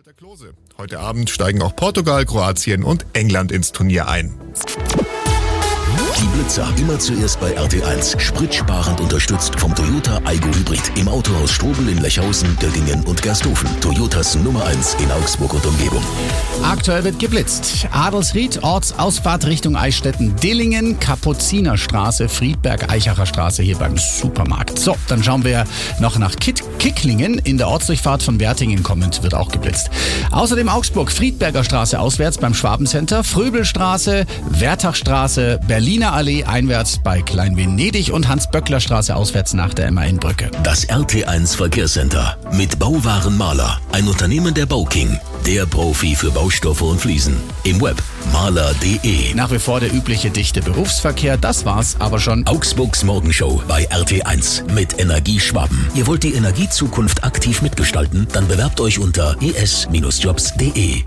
Walter Klose. Heute Abend steigen auch Portugal, Kroatien und England ins Turnier ein. Die Blitzer immer zuerst bei RT1. Spritsparend unterstützt vom Toyota Aygo Hybrid. Im Autohaus Strobel in Lechhausen, Göttingen und Gersthofen. Toyotas Nummer 1 in Augsburg und Umgebung. Aktuell wird geblitzt. Adelsried, Ortsausfahrt Richtung Eichstätten, Dillingen, Kapuzinerstraße, Friedberg, Eichacher Straße hier beim Supermarkt. So, dann schauen wir noch nach Kicklingen. In der Ortsdurchfahrt von Wertingen kommend wird auch geblitzt. Außerdem Augsburg, Friedberger Straße auswärts beim Schwabencenter, Fröbelstraße, Wertachstraße, Berliner Allee einwärts bei Klein-Venedig und Hans-Böckler-Straße auswärts nach der MAN-Brücke. Das RT1 Verkehrscenter mit Bauwaren Maler. Ein Unternehmen der Bauking. Der Profi für Baustoffe und Fliesen. Im Web maler.de. Nach wie vor der übliche dichte Berufsverkehr, das war's aber schon. Augsburgs Morgenshow bei RT1 mit Energie Schwaben. Ihr wollt die Energiezukunft aktiv mitgestalten? Dann bewerbt euch unter es-jobs.de.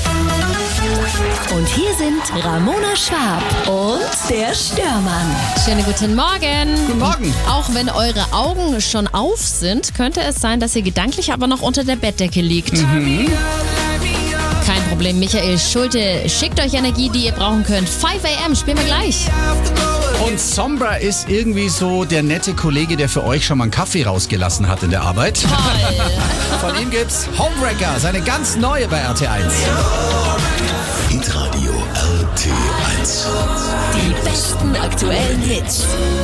Und hier sind Ramona Schwab und der Störmann. Schönen guten Morgen. Guten Morgen. Auch wenn eure Augen schon auf sind, könnte es sein, dass ihr gedanklich aber noch unter der Bettdecke liegt. Kein Problem, Michael Schulte schickt euch Energie, die ihr brauchen könnt. 5 AM, spielen wir gleich. Und Sombra ist irgendwie so der nette Kollege, der für euch schon mal einen Kaffee rausgelassen hat in der Arbeit. Toll. Von ihm gibt's Homewrecker, seine ganz neue bei RT1. Hitradio RT1. Die besten aktuellen Hits.